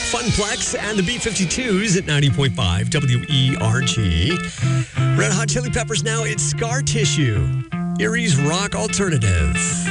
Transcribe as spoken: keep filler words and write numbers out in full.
Funplex and the B fifty-twos at ninety point five W E R G. Red Hot Chili Peppers now, it's Scar Tissue. Erie's Rock Alternative.